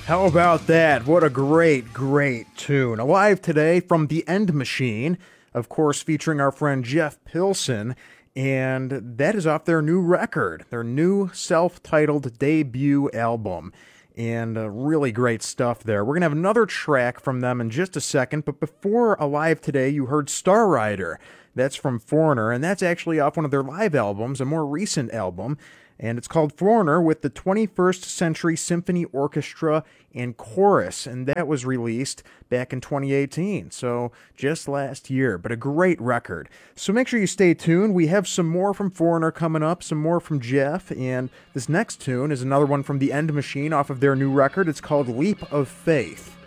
How about that? What a great, great tune. Alive today from The End Machine, of course, featuring our friend Jeff Pilson. And that is off their new record, their new self-titled debut album. And really great stuff there. We're going to have another track from them in just a second. But before Alive Today, you heard Star Rider. That's from Foreigner, and that's actually off one of their live albums, a more recent album. And it's called Foreigner with the 21st Century Symphony Orchestra and Chorus. And that was released back in 2018, so just last year. But a great record. So make sure you stay tuned. We have some more from Foreigner coming up, some more from Jeff. And this next tune is another one from The End Machine off of their new record. It's called Leap of Faith.